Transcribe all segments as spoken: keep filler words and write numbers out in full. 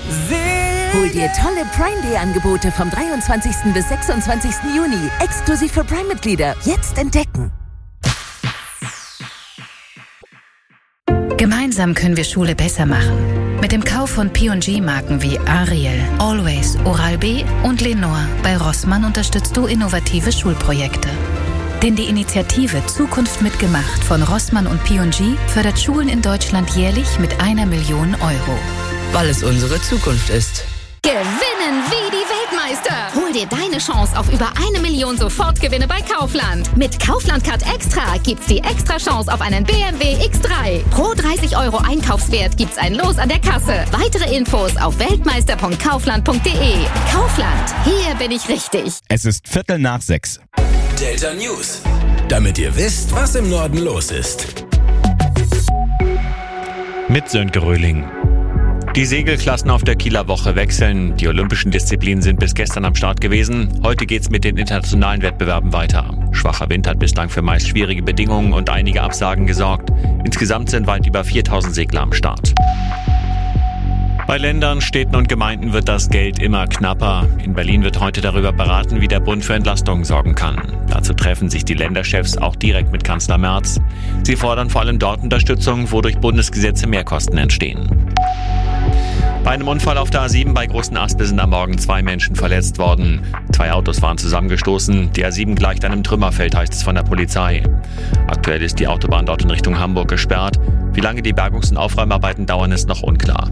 Hol dir tolle Prime Day Angebote vom dreiundzwanzigsten bis sechsundzwanzigsten Juni. Exklusiv für Prime-Mitglieder. Jetzt entdecken. Gemeinsam können wir Schule besser machen. Mit dem Kauf von P und G-Marken wie Ariel, Always, Oral-B und Lenore bei Rossmann unterstützt du innovative Schulprojekte. Denn die Initiative Zukunft mitgemacht von Rossmann und P und G fördert Schulen in Deutschland jährlich mit einer Million Euro. Weil es unsere Zukunft ist. Gewinnen wie die Weltmeister! Hol dir deine Chance auf über eine Million Sofortgewinne bei Kaufland. Mit Kaufland Card Extra gibt's die extra Chance auf einen B M W X drei. Pro dreißig Euro Einkaufswert gibt's ein Los an der Kasse. Weitere Infos auf weltmeister punkt kaufland punkt de. Kaufland, hier bin ich richtig. Es ist Viertel nach sechs. Delta News. Damit ihr wisst, was im Norden los ist. Mit Sönke Röhling. Die Segelklassen auf der Kieler Woche wechseln. Die olympischen Disziplinen sind bis gestern am Start gewesen. Heute geht's mit den internationalen Wettbewerben weiter. Schwacher Wind hat bislang für meist schwierige Bedingungen und einige Absagen gesorgt. Insgesamt sind weit über viertausend Segler am Start. Bei Ländern, Städten und Gemeinden wird das Geld immer knapper. In Berlin wird heute darüber beraten, wie der Bund für Entlastung sorgen kann. Dazu treffen sich die Länderchefs auch direkt mit Kanzler Merz. Sie fordern vor allem dort Unterstützung, wo durch Bundesgesetze Mehrkosten entstehen. Bei einem Unfall auf der A sieben bei Großenaspel sind am Morgen zwei Menschen verletzt worden. Zwei Autos waren zusammengestoßen. Die A sieben gleicht einem Trümmerfeld, heißt es von der Polizei. Aktuell ist die Autobahn dort in Richtung Hamburg gesperrt. Wie lange die Bergungs- und Aufräumarbeiten dauern, ist noch unklar.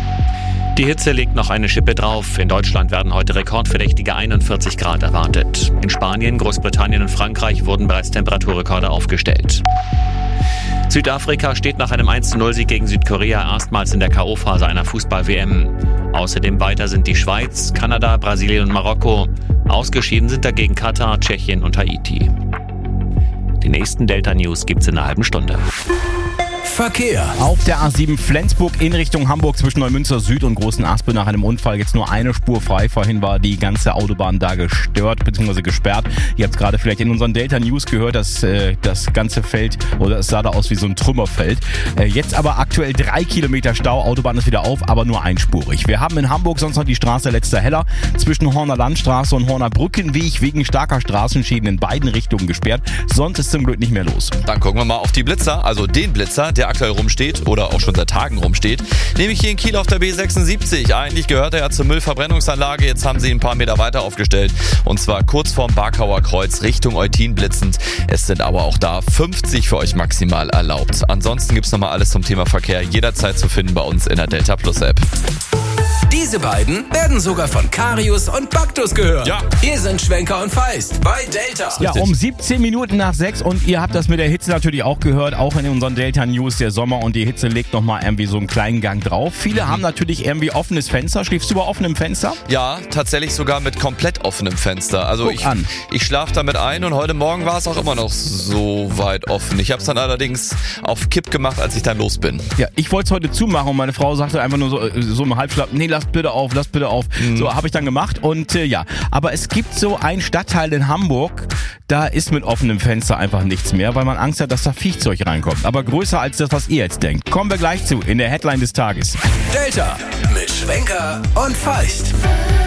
Die Hitze legt noch eine Schippe drauf. In Deutschland werden heute rekordverdächtige einundvierzig Grad erwartet. In Spanien, Großbritannien und Frankreich wurden bereits Temperaturrekorde aufgestellt. Südafrika steht nach einem eins zu null Sieg gegen Südkorea erstmals in der K O-Phase einer Fußball-W M. Außerdem weiter sind die Schweiz, Kanada, Brasilien und Marokko. Ausgeschieden sind dagegen Katar, Tschechien und Haiti. Die nächsten Delta News gibt's in einer halben Stunde. Verkehr. Auf der A sieben Flensburg in Richtung Hamburg zwischen Neumünster Süd und Großenaspel nach einem Unfall jetzt nur eine Spur frei. Vorhin war die ganze Autobahn da gestört bzw. gesperrt. Ihr habt es gerade vielleicht in unseren Delta News gehört, dass äh, das ganze Feld, oder es sah da aus wie so ein Trümmerfeld. Äh, jetzt aber aktuell drei Kilometer Stau. Autobahn ist wieder auf, aber nur einspurig. Wir haben in Hamburg sonst noch die Straße Letzter Heller zwischen Horner Landstraße und Horner Brückenweg wegen starker Straßenschäden in beiden Richtungen gesperrt. Sonst ist zum Glück nicht mehr los. Dann gucken wir mal auf die Blitzer, also den Blitzer, der aktuell rumsteht oder auch schon seit Tagen rumsteht. Nämlich hier in Kiel auf der B sechsundsiebzig. Eigentlich gehört er ja zur Müllverbrennungsanlage. Jetzt haben sie ihn ein paar Meter weiter aufgestellt. Und zwar kurz vorm Barkauer Kreuz Richtung Eutin blitzend. Es sind aber auch da fünfzig für euch maximal erlaubt. Ansonsten gibt's nochmal alles zum Thema Verkehr jederzeit zu finden bei uns in der Delta Plus App. Diese beiden werden sogar von Karius und Baktus gehört. Ja. Hier sind Schwenker und Feist bei Delta. Ja, um siebzehn Minuten nach sechs und ihr habt das mit der Hitze natürlich auch gehört, auch in unseren Delta News, der Sommer und die Hitze legt nochmal irgendwie so einen kleinen Gang drauf. Viele mhm. haben natürlich irgendwie offenes Fenster. Schläfst du bei offenem Fenster? Ja, tatsächlich sogar mit komplett offenem Fenster. Also Guck ich, an. ich schlafe damit ein und heute Morgen war es auch immer noch so weit offen. Ich habe es dann allerdings auf Kipp gemacht, als ich dann los bin. Ja, ich wollte es heute zumachen und meine Frau sagte einfach nur so, so im Halbschlaf, nee, lass bitte auf, lass bitte auf. Mhm. So habe ich dann gemacht und äh, ja, aber es gibt so einen Stadtteil in Hamburg, da ist mit offenem Fenster einfach nichts mehr, weil man Angst hat, dass da Viechzeug reinkommt. Aber größer als das, was ihr jetzt denkt. Kommen wir gleich zu in der Headline des Tages. Delta mit Schwenker und Feist.